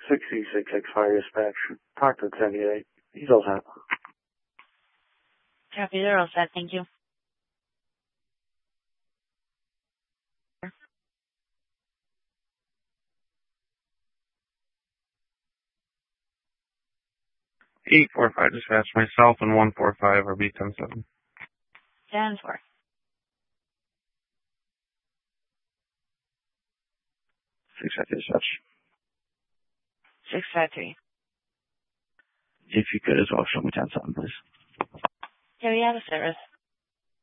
6E66 fire dispatch. Talk to 10-8. He's all set. Copy, they're all set. Thank you. Eight 4-5 dispatch. Myself and 145 are B10-7. 10-4. 6-5 dispatch. 653. If you could as well, show me 10-7, please. Yeah, we have a service.